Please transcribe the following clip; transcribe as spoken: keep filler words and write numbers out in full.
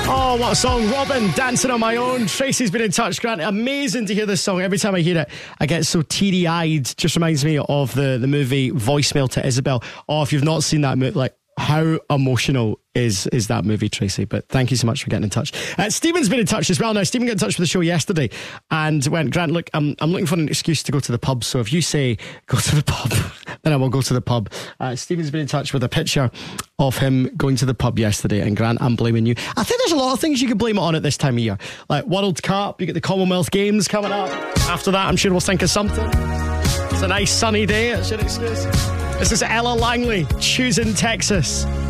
Oh, what a song. Robin, Dancing on My Own. Tracy's been in touch. Grant, amazing to hear this song. Every time I hear it, I get so teary-eyed. Just reminds me of the, the movie Voicemail to Isabel. Oh, if you've not seen that movie, like, how emotional is is that movie, Tracy? But thank you so much for getting in touch. Uh, Stephen's been in touch as well. Now, Stephen got in touch with the show yesterday and went, Grant, look, I'm I'm looking for an excuse to go to the pub. So if you say go to the pub, then I will go to the pub. Uh, Stephen's been in touch with a picture of him going to the pub yesterday. And Grant, I'm blaming you. I think there's a lot of things you could blame it on at this time of year. Like World Cup, you get the Commonwealth Games coming up. After that, I'm sure we'll think of something. It's a nice sunny day. It's your excuse. This is Ella Langley, Choosing Texas.